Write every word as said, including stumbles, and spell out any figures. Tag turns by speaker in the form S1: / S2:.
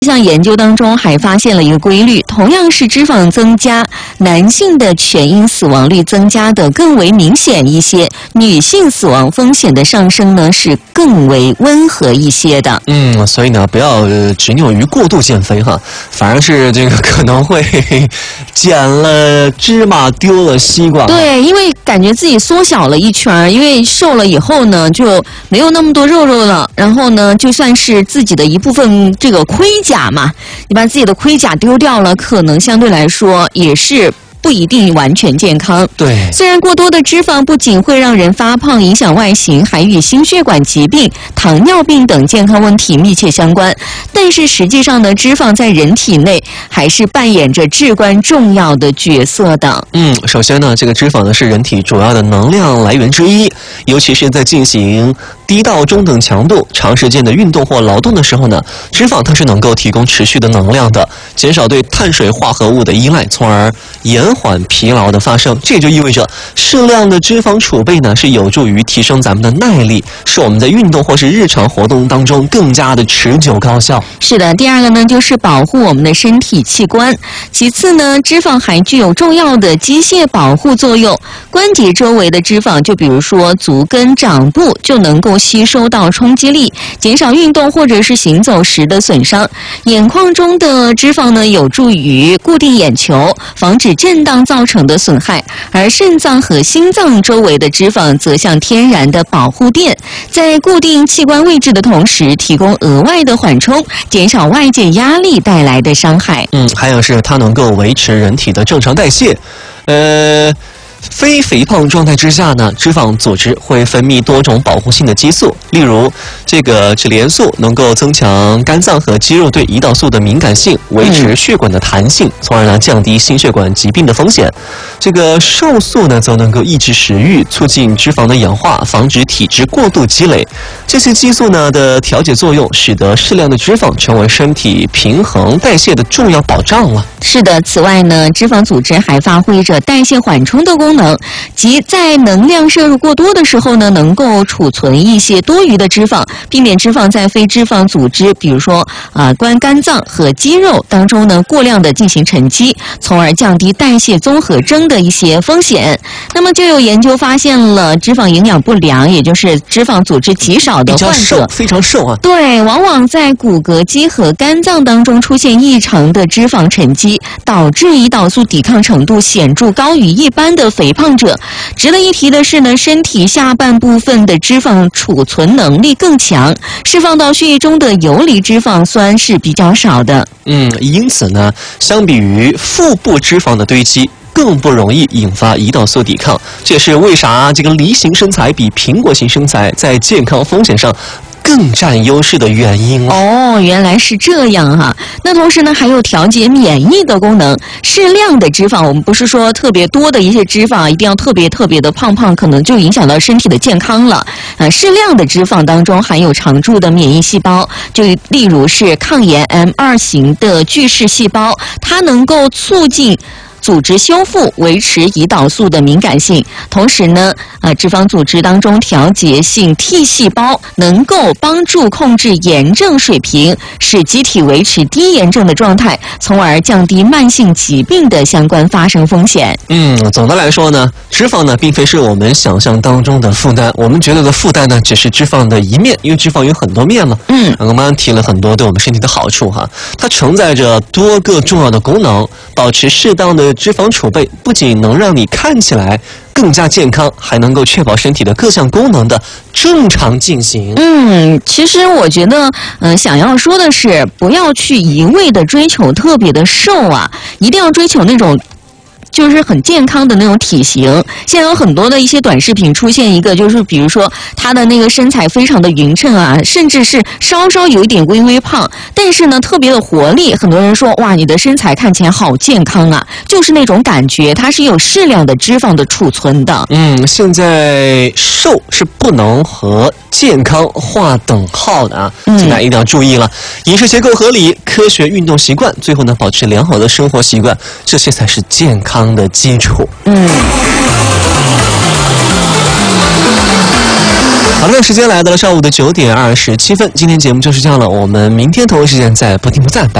S1: 这项研究当中还发现了一个规律，同样是脂肪增加，男性的全因死亡率增加的更为明显一些，女性死亡风险的上升呢是更为温和一些的。
S2: 嗯，所以呢，不要执拗于过度减肥哈，反而是这个可能会减了芝麻丢了西瓜。
S1: 对，因为感觉自己缩小了一圈，因为瘦了以后呢，就没有那么多肉肉了，然后呢，就算是自己的一部分这个盔甲嘛，你把自己的盔甲丢掉了，可能相对来说也是不一定完全健康。
S2: 对，
S1: 虽然过多的脂肪不仅会让人发胖影响外形，还与心血管疾病、糖尿病等健康问题密切相关，但是实际上呢，脂肪在人体内还是扮演着至关重要的角色的。
S2: 嗯，首先呢，这个脂肪呢是人体主要的能量来源之一，尤其是在进行低到中等强度、长时间的运动或劳动的时候呢，脂肪它是能够提供持续的能量的，减少对碳水化合物的依赖，从而延缓疲劳的发生。这就意味着适量的脂肪储备呢，是有助于提升咱们的耐力，使我们在运动或是日常活动当中更加的持久高效。
S1: 是的，第二个呢就是保护我们的身体器官，其次呢，脂肪还具有重要的机械保护作用。关节周围的脂肪，就比如说足跟、掌部，就能够吸收到冲击力，减少运动或者是行走时的损伤。眼眶中的脂肪呢，有助于固定眼球，防止震荡造成的损害。而肾脏和心脏周围的脂肪则像天然的保护垫，在固定器官位置的同时，提供额外的缓冲，减少外界压力带来的伤害。
S2: 嗯，还有是它能够维持人体的正常代谢。呃。非肥胖状态之下呢，脂肪组织会分泌多种保护性的激素，例如这个脂链素能够增强肝脏和肌肉对胰岛素的敏感性，维持血管的弹性，从而呢降低心血管疾病的风险。这个瘦素呢则能够抑制食欲，促进脂肪的氧化，防止体脂过度积累。这些激素呢的调节作用，使得适量的脂肪成为身体平衡代谢的重要保障了。
S1: 是的，此外呢，脂肪组织还发挥着代谢缓冲的功能，即在能量摄入过多的时候呢，能够储存一些多余的脂肪，避免脂肪在非脂肪组织，比如说啊、呃、关肝脏和肌肉当中呢过量的进行沉积，从而降低代谢综合征的一些风险。那么就有研究发现了，脂肪营养不良，也就是脂肪组织极少的患者，
S2: 非常瘦啊，
S1: 对，往往在骨骼肌和肝脏当中出现异常的脂肪沉积，导致胰岛素抵抗程度显著高于一般的肥胖者。值得一提的是呢，身体下半部分的脂肪储存能力更强，释放到血液中的游离脂肪酸是比较少的。
S2: 嗯，因此呢，相比于腹部脂肪的堆积，更不容易引发胰岛素抵抗。这也是为啥这个梨形身材比苹果型身材在健康风险上更占优势的原因了。
S1: 哦，原来是这样哈、啊。那同时呢，还有调节免疫的功能。适量的脂肪，我们不是说特别多的一些脂肪一定要特别特别的胖胖，可能就影响到身体的健康了。呃，适量的脂肪当中含有常驻的免疫细胞，就例如是抗炎 M 二 型的巨噬细胞，它能够促进组织修复，维持胰岛素的敏感性。同时呢，呃，脂肪组织当中调节性 T 细胞能够帮助控制炎症水平，使机体维持低炎症的状态，从而降低慢性疾病的相关发生风险。
S2: 嗯，总的来说呢，脂肪呢并非是我们想象当中的负担，我们觉得的负担呢只是脂肪的一面，因为脂肪有很多面嘛。
S1: 嗯，
S2: 我们提了很多对我们身体的好处哈，它承载着多个重要的功能，保持适当的脂肪储备，不仅能让你看起来更加健康，还能够确保身体的各项功能的正常进行。
S1: 嗯，其实我觉得，嗯、呃，想要说的是，不要去一味的追求特别的瘦啊，一定要追求那种就是很健康的那种体型。现在有很多的一些短视频出现一个，就是比如说他的那个身材非常的匀称啊，甚至是稍稍有一点微微胖，但是呢特别的活力。很多人说哇，你的身材看起来好健康啊，就是那种感觉，它是有适量的脂肪的储存的。
S2: 嗯，现在瘦是不能和健康划等号的啊，
S1: 嗯，
S2: 大家一定要注意了。饮食结构合理，科学运动习惯，最后呢保持良好的生活习惯，这些才是健康的基础。
S1: 嗯。
S2: 好的，时间来到了上午的九点二十七分，今天节目就是这样了，我们明天同一时间再不听不散。